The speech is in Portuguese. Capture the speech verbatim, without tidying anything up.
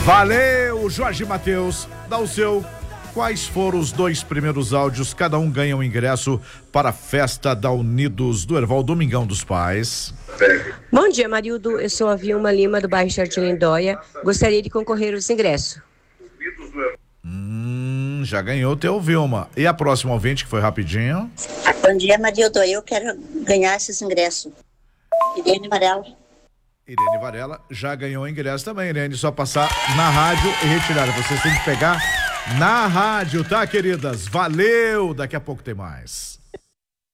Valeu, Jorge Mateus. Dá o seu. Quais foram os dois primeiros áudios? Cada um ganha um ingresso para a festa da Unidos do Herval, Domingão dos Pais. Bom dia, Marildo. Eu sou a Vilma Lima, do bairro Jardim Lindóia. Gostaria de concorrer aos ingressos. Hum, já ganhou o teu, Vilma. E a próxima ouvinte, que foi rapidinho? Bom dia, Marildo. Eu quero ganhar esses ingressos. Irene Varela. Irene Varela já ganhou o ingresso também, Irene. Só passar na rádio e retirar. Vocês têm que pegar na rádio, tá, queridas? Valeu! Daqui a pouco tem mais.